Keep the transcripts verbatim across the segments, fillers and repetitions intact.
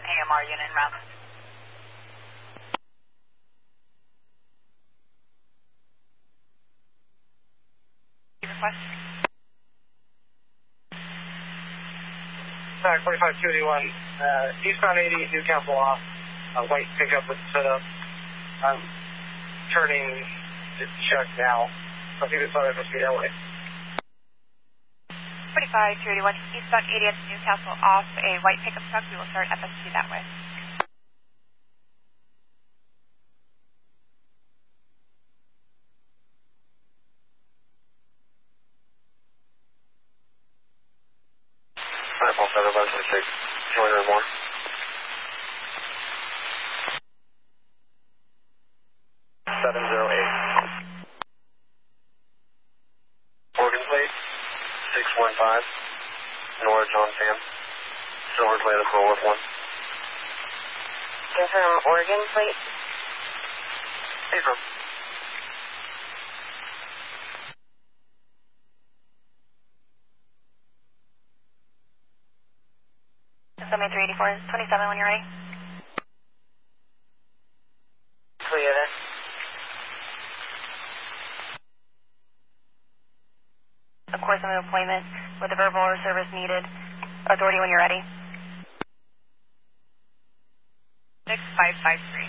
A M R unit en route. Request. Sorry, forty-five two eighty-one. Uh, eastbound eighty, Newcastle off. Uh, white pickup with setup. I'm turning to check now. I think it's other supposed to be that way. forty-five two eighty-one, eastbound eightieth, Newcastle off, a white pickup truck. We will start F S T that way. Alright, Paul seven, eleven six, two hundred more. seven zero eight. Oregon plate, six one five. Nora John Sam. Silver plate of roll with one. Confirm Oregon plate. Confirm. seventy-three eighty-four, twenty-seven when you're ready. Toyota. Of course, I'm an appointment with a verbal or service needed. Authority when you're ready. six five five three.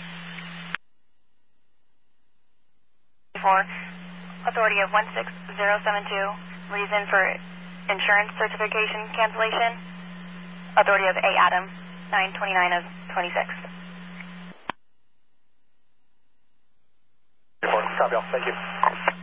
four. Authority of one six zero seven two. Reason for insurance certification cancellation. Authority of A. Adam, nine twenty-nine of twenty-six. Copy all. Thank you.